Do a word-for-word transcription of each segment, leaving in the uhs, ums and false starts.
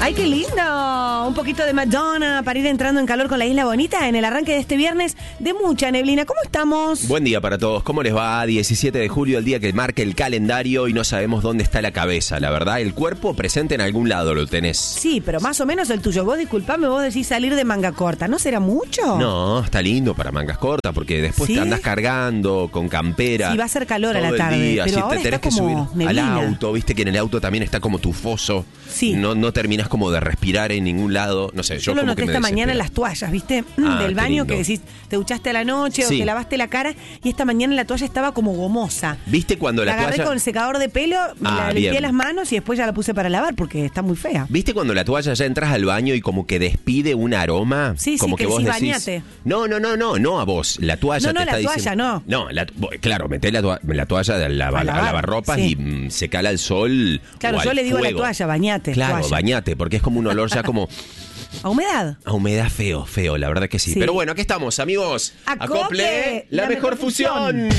¡Ay, qué lindo! Un poquito de Madonna para ir entrando en calor con la Isla Bonita en el arranque de este viernes de mucha neblina. ¿Cómo estamos? Buen día para todos. ¿Cómo les va? diecisiete de julio, el día que marca el calendario y no sabemos dónde está la cabeza, la verdad. El cuerpo presente en algún lado lo tenés. Sí, pero más o menos el tuyo. Vos disculpame, vos decís salir de manga corta. ¿No será mucho? No, está lindo para mangas cortas porque después ¿Sí? te andás cargando con campera. Sí, va a hacer calor a todo la el tarde. día. Pero Sí, ahora te tenés está que como subir neblina. al auto, viste que en el auto también está como tufoso. Sí. No, no terminás como de respirar en ningún lado. No sé, yo, Yo lo como noté que me esta mañana desespero. en las toallas, ¿viste? Ah, Del qué baño lindo. que decís, te duchaste a la noche Sí. o te lavaste la cara y esta mañana la toalla estaba como gomosa. ¿Viste cuando La la agarré toalla... con el secador de pelo, me Ah, la limpié bien. las manos y después ya la puse para lavar porque está muy fea. ¿Viste cuando la toalla ya entras al baño y como que despide un aroma? Sí, sí, como que vos decís, decís, bañate. No, no, no, no, no a vos. La toalla No, no, te la está toalla diciendo... no. No, la, claro, metés la, toalla, la toalla de lava, A a lavar, lavarropas sí. y mm, se cala al sol. Claro, o yo al le digo a la fuego. toalla, bañate. Claro, toalla. bañate, porque es como un olor ya como A humedad. a humedad feo, feo, la verdad que sí. Sí. Pero bueno, aquí estamos, amigos. Acople, la, la mejor mejor fusión.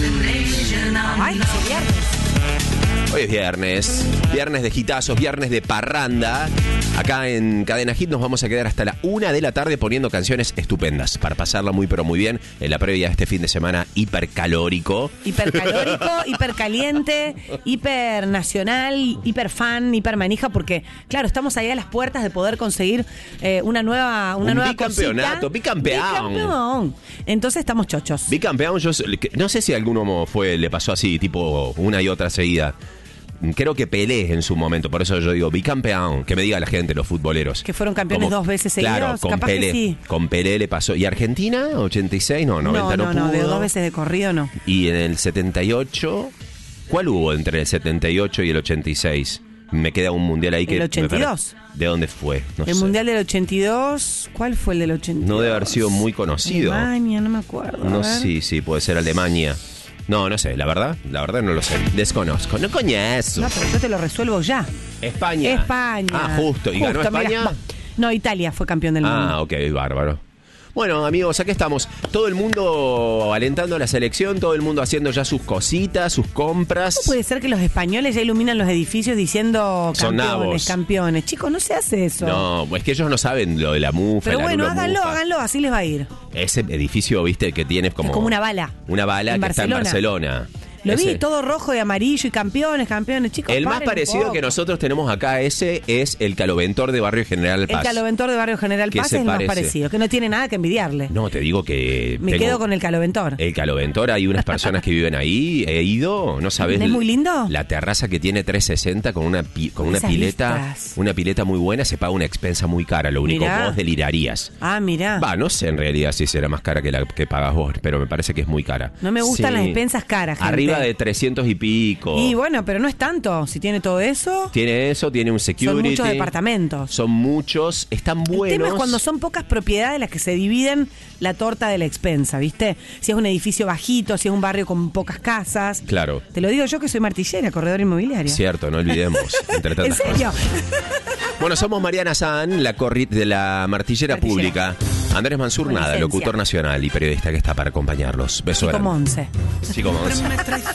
Ay, qué viernes. Hoy es viernes, viernes de hitazos, viernes de parranda. Acá en Cadena Hit nos vamos a quedar hasta la una de la tarde poniendo canciones estupendas para pasarla muy pero muy bien en la previa de este fin de semana hipercalórico. Hipercalórico, hipercaliente, hipernacional, hiperfan, hipermanija, porque, claro, estamos ahí a las puertas de poder conseguir eh, una nueva una Un nueva bicampeonato, cosita. bicampeón. Bicampeón. Entonces estamos chochos. Bicampeón, yo no sé si a alguno fue, le pasó así, tipo una y otra seguida. Creo que Pelé en su momento, por eso yo digo bicampeón, que me diga la gente, los futboleros. Que fueron campeones Como- dos veces seguidos, Claro, con capaz que Pelé, sí. con Pelé le pasó. ¿Y Argentina? ¿ochenta y seis? No, noventa no, no, no, pudo. de dos veces de corrido no. Y en el setenta y ocho, ¿cuál hubo entre el setenta y ocho y el ochenta y seis? Me queda un mundial ahí que... ¿El me ochenta y dos? pare- ¿De dónde fue? No El sé. mundial del ochenta y dos, ¿cuál fue el del ochenta y dos? No debe haber sido muy conocido. Alemania, no me acuerdo. a No, ver. sí, sí, puede ser Alemania. No, no sé, la verdad, la verdad no lo sé. Desconozco, no coñazo. No, pero yo te lo resuelvo ya. España. España. Ah, justo. ¿Y ganó Justo, España? mira. No, Italia fue campeón del mundo. Ah, ok, bárbaro. Bueno, amigos, aquí estamos. Todo el mundo alentando a la selección, todo el mundo haciendo ya sus cositas, sus compras. ¿Cómo puede ser que los españoles ya iluminan los edificios diciendo Son campeones, nabos. campeones? Chicos, no se hace eso. No, es que ellos no saben lo de la mufa. Pero la bueno, Rulo háganlo, Mufa. háganlo, así les va a ir. Ese edificio, viste, que tiene como... Es como una bala. Una bala En que está en Barcelona. Lo vi Ese- todo rojo y amarillo y campeones, campeones, chicos. El más paren un parecido poco. que nosotros tenemos acá, ese es el Caloventor de Barrio General Paz. El Caloventor de Barrio General ¿Qué Paz se es el más parece? parecido, que no tiene nada que envidiarle. No, te digo que... Me tengo- quedo con el Caloventor. El Caloventor, hay unas personas que viven ahí, he ido, no sabes. ¿Es muy lindo? La terraza que tiene trescientos sesenta con una pi- con una Esas pileta, vistas. una pileta muy buena, se paga una expensa muy cara, lo único Mirá. vos delirarías. Ah, mirá. Va, no sé en realidad si será más cara que la que pagas vos, pero me parece que es muy cara. No me gustan Sí. las expensas caras, gente. Arriba de trescientos y pico. Y bueno, pero no es tanto. Si tiene todo eso, Tiene eso, tiene un security. son muchos departamentos. Son muchos, están El buenos. tema es cuando son pocas propiedades las que se dividen la torta de la expensa, ¿viste? Si es un edificio bajito, si es un barrio con pocas casas. Claro. Te lo digo yo que soy martillera, corredor inmobiliario. Cierto, no olvidemos. Entre ¿En tantas serio? cosas. Bueno, somos Mariana San, la corri- de la martillera, Martillera. pública. Andrés Mansur, Con nada, licencia. locutor nacional y periodista que está para acompañarlos. Beso Chico grande. Monse. Chico Monse.